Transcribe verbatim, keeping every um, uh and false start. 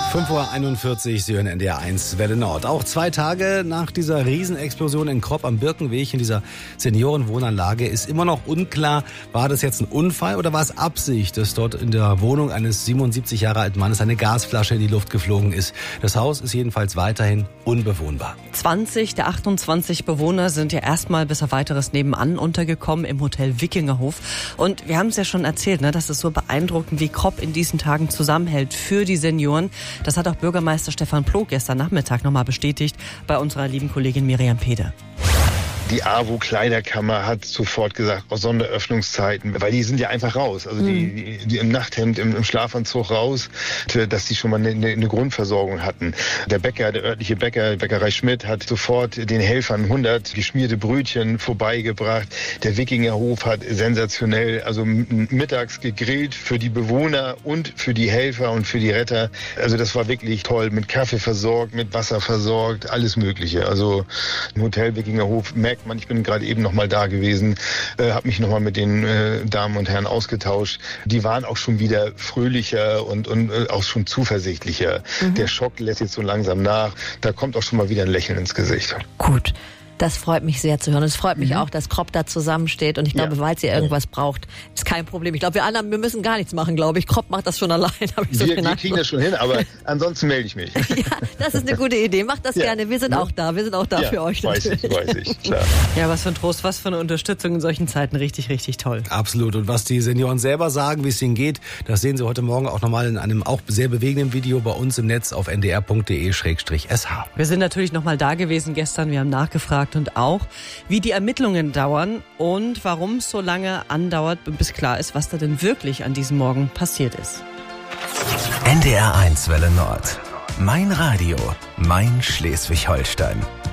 fünf Uhr einundvierzig, Sie hören N D R eins Welle Nord. Auch zwei Tage nach dieser Riesenexplosion in Kropp am Birkenweg in dieser Seniorenwohnanlage ist immer noch unklar, war das jetzt ein Unfall oder war es Absicht, dass dort in der Wohnung eines siebenundsiebzig Jahre alten Mannes eine Gasflasche in die Luft geflogen ist. Das Haus ist jedenfalls weiterhin unbewohnbar. zwanzig der achtundzwanzig Bewohner sind ja erstmal bis auf weiteres nebenan untergekommen im Hotel Wikingerhof. Und wir haben es ja schon erzählt, ne, das ist so beeindruckend, wie Kropp in diesen Tagen zusammenhält für die Senioren. Das hat auch Bürgermeister Stefan Ploog gestern Nachmittag nochmal bestätigt bei unserer lieben Kollegin Miriam Pede. Die AWO-Kleiderkammer hat sofort gesagt, oh, Sonderöffnungszeiten, weil die sind ja einfach raus. Also die, die, die im Nachthemd, im, im Schlafanzug raus, dass die schon mal eine, eine Grundversorgung hatten. Der Bäcker, der örtliche Bäcker, Bäckerei Schmidt, hat sofort den Helfern hundert geschmierte Brötchen vorbeigebracht. Der Wikingerhof hat sensationell, also mittags gegrillt für die Bewohner und für die Helfer und für die Retter. Also das war wirklich toll, mit Kaffee versorgt, mit Wasser versorgt, alles Mögliche. Also im Hotel Wikingerhof merkt man, ich bin gerade eben noch mal da gewesen, äh, habe mich noch mal mit den äh, Damen und Herren ausgetauscht. Die waren auch schon wieder fröhlicher und, und äh, auch schon zuversichtlicher. Mhm. Der Schock lässt jetzt so langsam nach. Da kommt auch schon mal wieder ein Lächeln ins Gesicht. Gut. Das freut mich sehr zu hören. Es freut mich mhm. auch, dass Kropp da zusammensteht. Und ich glaube, ja. weil sie irgendwas braucht, ist kein Problem. Ich glaube, wir anderen, wir müssen gar nichts machen, glaube ich. Kropp macht das schon allein. Hab ich so wir, wir kriegen das schon hin, aber ansonsten melde ich mich. Ja, das ist eine gute Idee. Macht das ja. gerne. Wir sind ja. auch da. Wir sind auch da ja, für euch. Weiß natürlich. ich, weiß ich. Klar. Ja, was für ein Trost, was für eine Unterstützung in solchen Zeiten. Richtig, richtig toll. Absolut. Und was die Senioren selber sagen, wie es ihnen geht, das sehen Sie heute Morgen auch nochmal in einem auch sehr bewegenden Video bei uns im Netz auf n d r punkt d e slash s h. Wir sind natürlich nochmal da gewesen gestern. Wir haben nachgefragt und auch, wie die Ermittlungen dauern und warum es so lange andauert, bis klar ist, was da denn wirklich an diesem Morgen passiert ist. N D R eins Welle Nord. Mein Radio, mein Schleswig-Holstein.